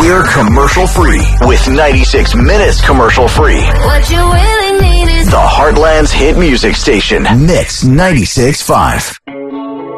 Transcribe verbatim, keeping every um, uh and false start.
year commercial free with ninety-six minutes commercial free. What you really need is the Heartland's hit music station, Mix ninety-six point five.